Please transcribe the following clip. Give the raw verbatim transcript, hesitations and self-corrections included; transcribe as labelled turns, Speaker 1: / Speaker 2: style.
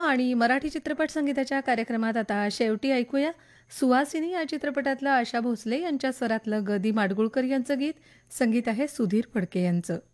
Speaker 1: आणि मराठी चित्रपट संगीताच्या कार्यक्रमात आता शेवटी ऐकूया सुहासिनी या चित्रपटातलं आशा भोसले यांच्या स्वरातलं ग दी माडगुळकर यांचं गीत. संगीत आहे सुधीर फडके यांचं.